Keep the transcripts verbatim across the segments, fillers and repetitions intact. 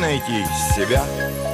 найти себя.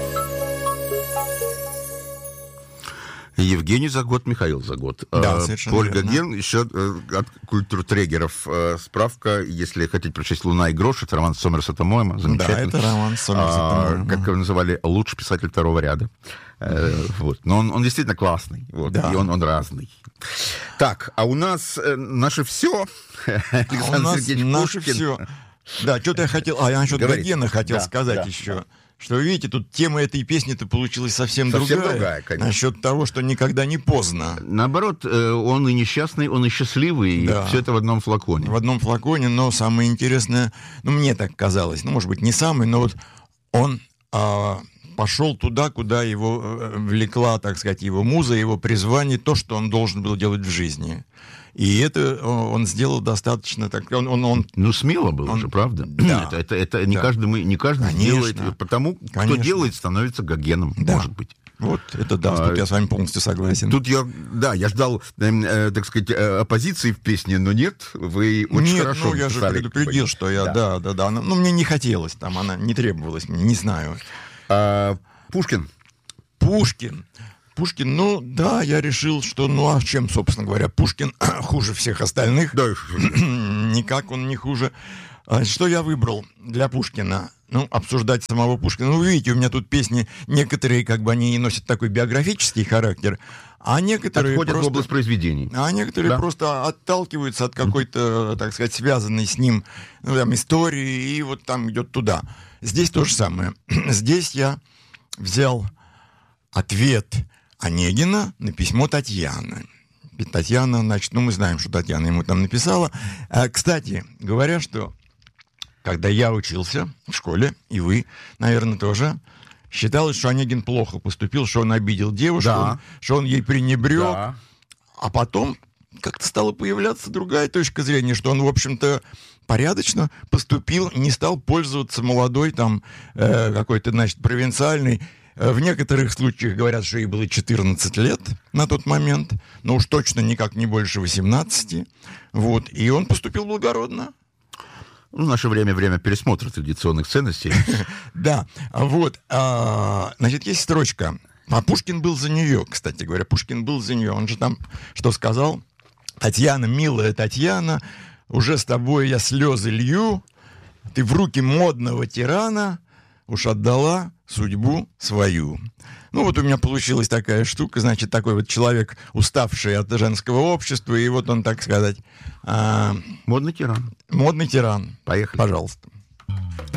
Евгений Загот, Михаил Загот. Да, совершенно Поль верно. Гоген, еще э, от культуртрегеров э, справка, если хотите прочесть «Луна и грош», это роман Сомерсета Моэма, замечательный. Да, это роман Сомерсета А, Моэма. как его называли, лучший писатель второго ряда. Э, вот. Но он, он действительно классный, вот, Да. и он, он разный. Так, а у нас э, наше все. А у нас наше все. Да, что-то я хотел... А, я насчет Говорите. Гогена хотел Да, сказать да, еще. да. Что, видите, тут тема этой песни-то получилась совсем, Совсем другая. другая, конечно. Насчет того, что никогда не поздно. Наоборот, э, он и несчастный, он и счастливый, Да. и все это в одном флаконе. В одном флаконе, но самое интересное, ну, мне так казалось, ну, может быть, не самый, но вот он а, пошел туда, куда его э, влекла, так сказать, его муза, его призвание, то, что он должен был делать в жизни. И это он сделал достаточно так. Он, он, он... Ну, смело было Он- же, правда? Да. Это, это, это не Да. каждый, мы- не каждый Конечно. делает. Потому кто Конечно. делает, становится Гогеном, Да. может быть. Вот это да, А, тут я с вами полностью согласен. Тут я, да, я ждал, э, э, так сказать, э, оппозиции в песне, но нет, вы очень Нет, хорошо ну я же написали. предупредил, что я, да, да, да. Ну, мне не хотелось там, она не требовалась мне, не знаю. А, Пушкин. Пушкин. Пушкин, ну да, я решил, что, ну а чем, собственно говоря, Пушкин хуже всех остальных. Да, Никак он не хуже. А что я выбрал для Пушкина? Ну, обсуждать самого Пушкина. Ну, вы видите, у меня тут песни, некоторые, как бы, они носят такой биографический характер, а некоторые отходят просто... в область произведений. А некоторые Да. просто отталкиваются от какой-то, так сказать, связанной с ним, ну, там, истории, и вот там идет туда. Здесь то же самое. Здесь я взял ответ Онегина на письмо Татьяны. Ведь Татьяна, значит, ну, мы знаем, что Татьяна ему там написала. А, кстати, говоря, что когда я учился в школе, и вы, наверное, тоже, считалось, что Онегин плохо поступил, что он обидел девушку, Да. он- что он ей пренебрег. Да. А потом как-то стала появляться другая точка зрения, что он, в общем-то, порядочно поступил, не стал пользоваться молодой, там, э, какой-то, значит, провинциальной. Э, В некоторых случаях говорят, что ей было четырнадцать лет на тот момент, но уж точно никак не больше восемнадцати. Вот. И он поступил благородно. Ну, в наше время время пересмотра традиционных ценностей. Да, вот, а, значит, есть строчка. А Пушкин был за нее, кстати говоря, Пушкин был за нее. Он же там что сказал? Татьяна, милая Татьяна, уже с тобой я слезы лью, ты в руки модного тирана уж отдала судьбу свою. Ну, вот у меня получилась такая штука, значит, такой вот человек, уставший от женского общества, и вот он, так сказать, а, Модный тиран. модный тиран. Поехали. Пожалуйста.